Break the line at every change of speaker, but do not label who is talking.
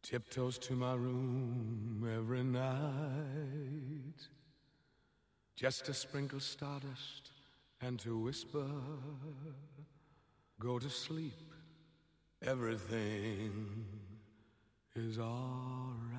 Tiptoes to my room every night, just to sprinkle stardust and to whisper, go to sleep, everything is all right.